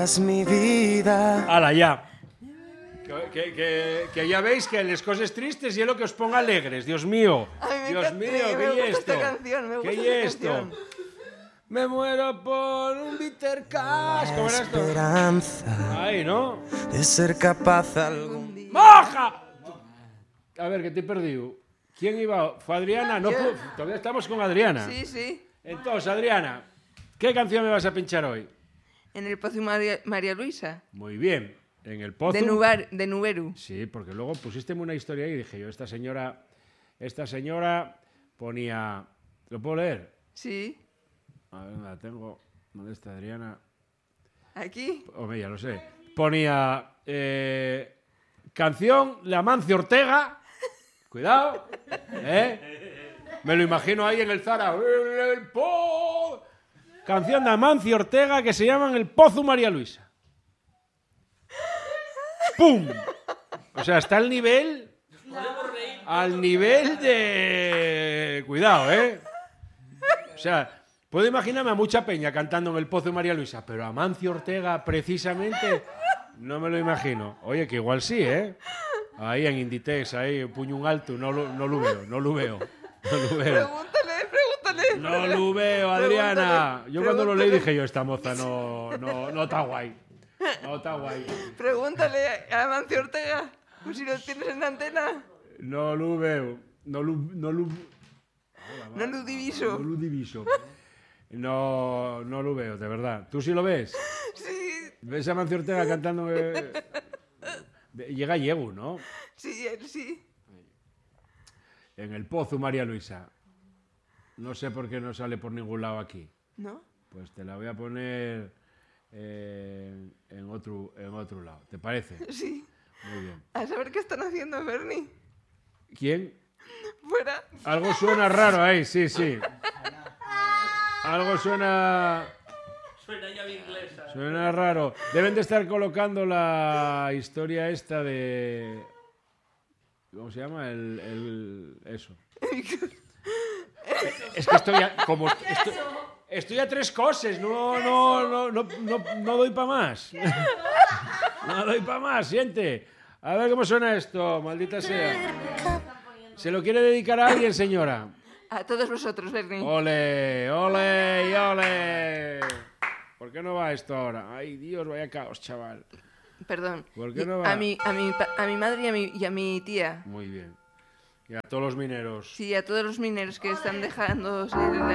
Serás mi vida. ¡Hala, ya! Que ya veis que las cosas tristes y es lo que os ponga alegres. Dios mío. Ay, Dios mío, ¿qué es esto? ¿Qué es esto? Me muero por un bitter cash. ¿Cómo era esto? Esperanza Ahí, ¿no? de ser capaz algún día. ¡Moja! A ver, que te he perdido. ¿Quién iba? ¿Fue Adriana? No, todavía estamos con Adriana. Sí, sí. Entonces, Adriana, ¿qué canción me vas a pinchar hoy? En el Pozo María Luisa. Muy bien. En el Pozo. De Nuberu. Sí, porque luego pusisteme una historia ahí y dije yo, esta señora ponía... ¿Lo puedo leer? Sí. A ver, la tengo. ¿Dónde está Adriana? ¿Aquí? Hombre, ya lo sé. Ponía canción de Amancio Ortega. Cuidado. Me lo imagino ahí en el Zara. Canción de Amancio Ortega que se llama El Pozo María Luisa. ¡Pum! O sea, está al nivel de... Cuidado, O sea, puedo imaginarme a mucha peña cantando en El Pozo de María Luisa, pero a Amancio Ortega, precisamente, no me lo imagino. Oye, que igual sí, Ahí en Inditex, ahí, puño un alto, no lo veo. Pregúntale. No lo veo, Adriana. Yo cuando lo leí dije yo, esta moza no está guay. No está guay. Pregúntale a Amancio Ortega, pues si lo tienes en la antena. No lo veo. No lo diviso. No lo veo, de verdad. ¿Tú sí lo ves? Sí. ¿Ves a Amancio Ortega cantando? Llega Yegu, ¿no? Sí, él sí. En El Pozo María Luisa. No sé por qué no sale por ningún lado aquí. ¿No? Pues te la voy a poner en otro lado. ¿Te parece? Sí. Muy bien. A saber qué están haciendo, Bernie. ¿Quién? Fuera. Algo suena raro ahí, sí. Algo suena... Suena llave inglesa. Suena raro. Deben de estar colocando la historia esta de... ¿Cómo se llama? Eso. Es que estoy a tres cosas. No doy para más. No doy para más, siente. A ver cómo suena esto, maldita sea. ¿Se lo quiere dedicar a alguien, señora? A todos vosotros, Bernie. ¡Ole, ole y ole! ¿Por qué no va esto ahora? Ay, Dios, vaya caos, chaval. Perdón. ¿Por qué no va? A mi madre y a mi tía. Muy bien. Y a todos los mineros. Sí, a todos los mineros que están dejando